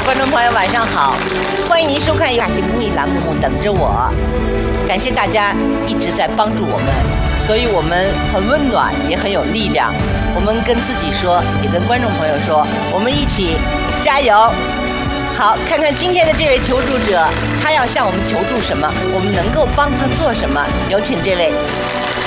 观众朋友晚上好，欢迎您收看有感谢公益栏目《等着我》，感谢大家一直在帮助我们，所以我们很温暖，也很有力量。我们跟自己说，也跟观众朋友说，我们一起加油！好，看看今天的这位求助者，他要向我们求助什么，我们能够帮他做什么？有请这位。